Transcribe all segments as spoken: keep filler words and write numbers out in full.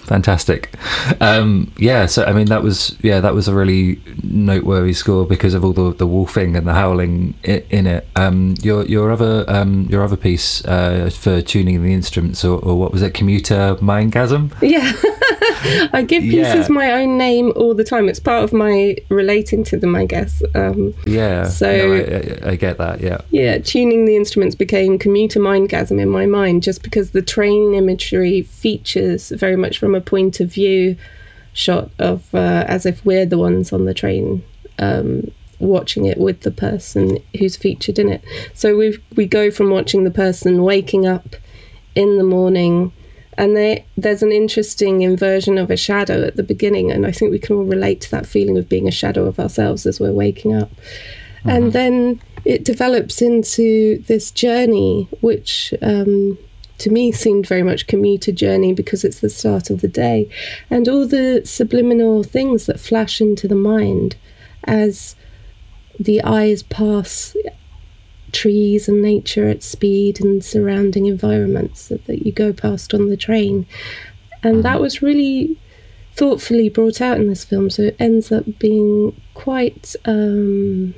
Fantastic. Um, yeah, so I mean that was yeah that was a really noteworthy score because of all the the wolfing and the howling in, in it. Um, your your other um, your other piece uh, for tuning the instruments, or, or what was it, Commuter Mindgasm? Yeah. I give pieces yeah. my own name all the time. It's part of my relating to them, I guess. Um, yeah. So no, I, I, I get that. Yeah. Yeah, tuning the instruments became Commuter Mindgasm in my mind, just because the train imagery features very much from a point of view shot of uh, as if we're the ones on the train um, watching it with the person who's featured in it. So we we go from watching the person waking up in the morning, and they, there's an interesting inversion of a shadow at the beginning, and I think we can all relate to that feeling of being a shadow of ourselves as we're waking up. Mm-hmm. And then it develops into this journey, which um, to me seemed very much commuter journey because it's the start of the day, and all the subliminal things that flash into the mind as the eyes pass trees and nature at speed and surrounding environments that, that you go past on the train. And that was really thoughtfully brought out in this film, so it ends up being quite um,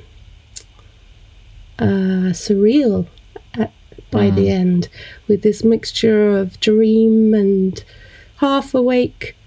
uh, surreal at, by mm. the end, with this mixture of dream and half awake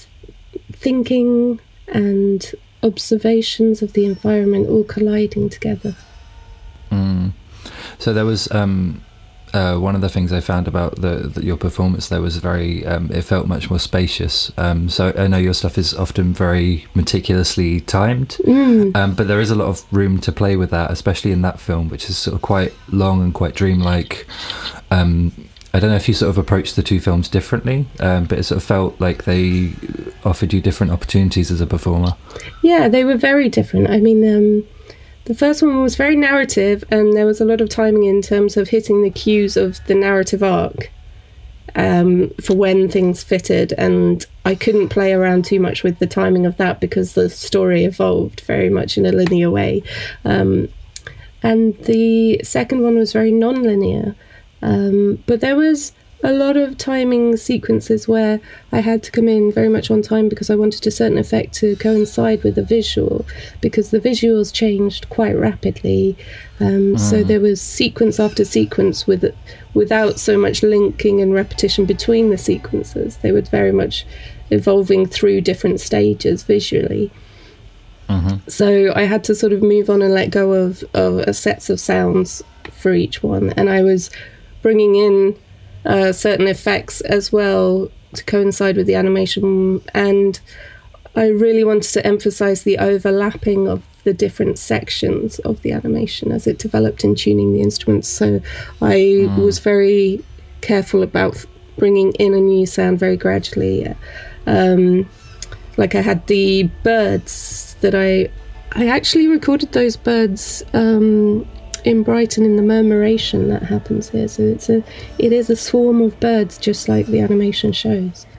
thinking and observations of the environment all colliding together. Mm. So there was um, uh, one of the things I found about the, the your performance there was very, um, it felt much more spacious. Um, so I know your stuff is often very meticulously timed, mm. um, but there is a lot of room to play with that, especially in that film, which is sort of quite long and quite dreamlike. Um, I don't know if you sort of approached the two films differently, um, but it sort of felt like they offered you different opportunities as a performer. Yeah, they were very different. I mean, um, the first one was very narrative, and there was a lot of timing in terms of hitting the cues of the narrative arc um, for when things fitted, and I couldn't play around too much with the timing of that because the story evolved very much in a linear way. Um, and the second one was very non-linear, um, but there was a lot of timing sequences where I had to come in very much on time because I wanted a certain effect to coincide with the visual, because the visuals changed quite rapidly. Um, mm. So there was sequence after sequence with without so much linking and repetition between the sequences. They were very much evolving through different stages visually. Mm-hmm. So I had to sort of move on and let go of, of sets of sounds for each one. And I was bringing in Uh, certain effects as well to coincide with the animation, and I really wanted to emphasize the overlapping of the different sections of the animation as it developed in tuning the instruments. So I mm. was very careful about bringing in a new sound very gradually. Um, like I had the birds that I I actually recorded those birds um, in Brighton in the murmuration that happens here. So it's a it is a swarm of birds, just like the animation shows.